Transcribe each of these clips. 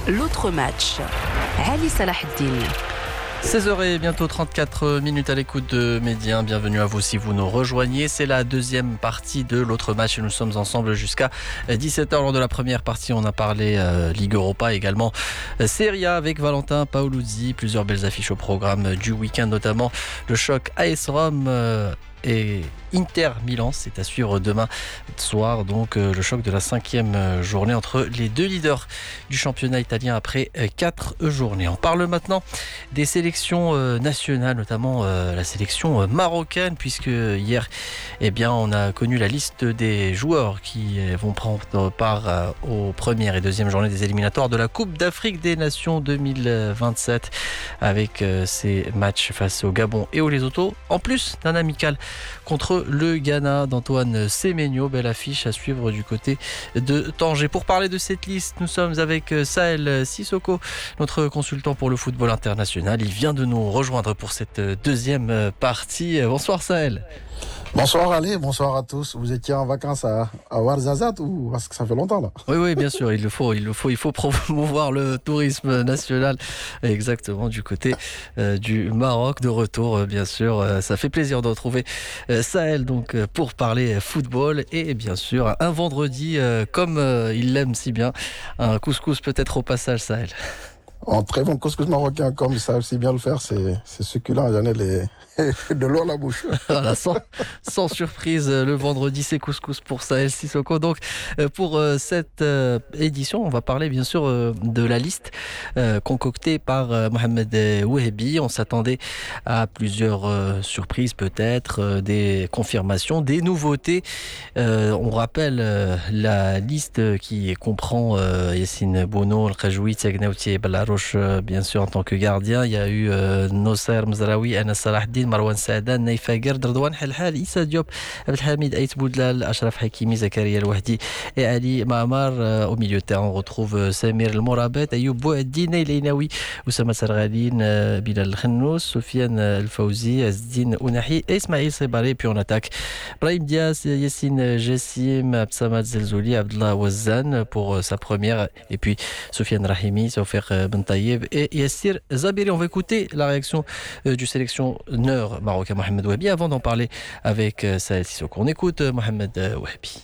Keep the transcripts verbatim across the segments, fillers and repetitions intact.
L'autre match. Ali Salah Eddine. seize heures et bientôt trente-quatre minutes à l'écoute de Média. Bienvenue à vous si vous nous rejoignez. C'est la deuxième partie de l'autre match et nous sommes ensemble jusqu'à dix-sept heures. Lors de la première partie, on a parlé euh, Ligue Europa, également euh, Serie A avec Valentin Paoluzzi. Plusieurs belles affiches au programme du week-end, notamment le choc A S Rome euh, et Inter Milan. C'est à suivre demain soir, donc euh, le choc de la cinquième euh, journée entre les deux leaders du championnat italien après euh, quatre journées. On parle maintenant des sélections euh, nationales, notamment euh, la sélection euh, marocaine, puisque hier, eh bien, on a connu la liste des joueurs qui euh, vont prendre part euh, aux premières et deuxième journées des éliminatoires de la Coupe d'Afrique des Nations deux mille vingt-sept, avec euh, ces matchs face au Gabon et au Lesotho, en plus d'un amical contre le Ghana d'Antoine Semenyo. Belle affiche à suivre du côté de Tanger. Pour parler de cette liste, nous sommes avec Sahel Sissoko, notre consultant pour le football international. Il vient de nous rejoindre pour cette deuxième partie. Bonsoir Sahel. Bonsoir Ali, bonsoir à tous. Vous étiez en vacances à, à Ouarzazate ou parce que ça fait longtemps là? Oui, oui, bien sûr, il le faut, il le faut, il faut promouvoir le tourisme national, exactement du côté euh, du Maroc. De retour, euh, bien sûr, euh, ça fait plaisir de retrouver euh, Sahel donc euh, pour parler football et bien sûr un vendredi euh, comme euh, il l'aime si bien, un couscous peut-être au passage, Sahel. En très bon couscous marocain, comme ça aussi bien le faire, c'est, c'est succulent, j'en ai les... de l'eau à la bouche. Voilà, sans, sans surprise, le vendredi, c'est couscous pour Sahel Sissoko. Donc, pour euh, cette euh, édition, on va parler bien sûr euh, de la liste euh, concoctée par euh, Mohamed Ouehebi. On s'attendait à plusieurs euh, surprises, peut-être, euh, des confirmations, des nouveautés. Euh, on rappelle euh, la liste qui comprend euh, Yassine Bounou, El Khajoui, Tsegnauti et Balarouche, euh, bien sûr, en tant que gardien. Il y a eu euh, Nosser Mzraoui, Anas Salah Eddine, Marwan Saadan, Naïf Aguerd, Redouane Helhal, Issa Diop, Abdelhamid Aït Boudlal, Ashraf Hakimi, Zakaria El Wahdi et Ali Maamar. Euh, au milieu de terrain, on retrouve euh, Samir El Mourabet, Ayoub Bouaddine, Leinaoui, Oussama Sarghalin, euh, Bilal Khennous, Soufiane El Fawzi, Azdine Ounahi et Ismail Sebari. Puis on attaque Brahim Diaz, Yassine Jassim, Absamad Zelzouli, Abdullah Wazzan pour euh, sa première. Et puis Soufiane Rahimi, Soufer Ben Taïeb et Yassir Zabiri. On va écouter la réaction euh, du sélectionneur marocain Mohamed Ouehebi avant d'en parler avec euh, Sahel Sissoko. On écoute euh, Mohamed Ouehebi.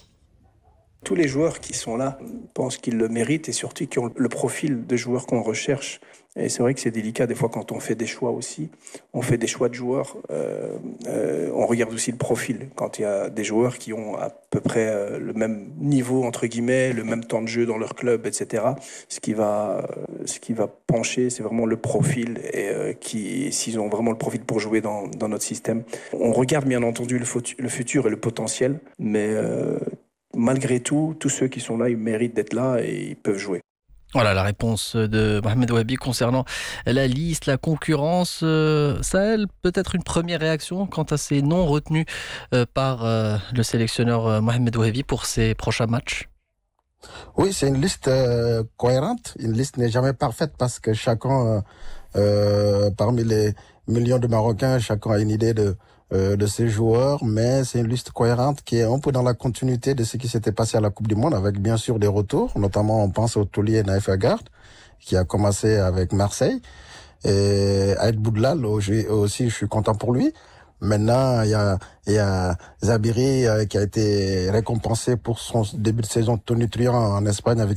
Tous les joueurs qui sont là pensent qu'ils le méritent et surtout qui ont le profil de joueurs qu'on recherche. Et c'est vrai que c'est délicat des fois quand on fait des choix aussi. On fait des choix de joueurs. Euh, euh, on regarde aussi le profil. Quand il y a des joueurs qui ont à peu près euh, le même niveau, entre guillemets, le même temps de jeu dans leur club, et cetera. Ce qui va, euh, ce qui va pencher, c'est vraiment le profil. Et euh, qui, s'ils ont vraiment le profil pour jouer dans, dans notre système. On regarde bien entendu le, fut- le futur et le potentiel. Mais euh, malgré tout, tous ceux qui sont là, ils méritent d'être là et ils peuvent jouer. Voilà la réponse de Mohamed Ouehebi concernant la liste, la concurrence. Euh, Sahel, peut-être une première réaction quant à ces noms retenus euh, par euh, le sélectionneur euh, Mohamed Ouehebi pour ses prochains matchs? Oui, c'est une liste euh, cohérente. Une liste n'est jamais parfaite parce que chacun, euh, euh, parmi les millions de Marocains, chacun a une idée de euh, de ses joueurs, mais c'est une liste cohérente qui est un peu dans la continuité de ce qui s'était passé à la Coupe du Monde, avec bien sûr des retours, notamment on pense au taulier Naïf Aguerd, qui a commencé avec Marseille, et Aït Boudlal aussi, je suis content pour lui. Maintenant, il y a, il y a Zabiri euh, qui a été récompensé pour son début de saison tonitruant en Espagne avec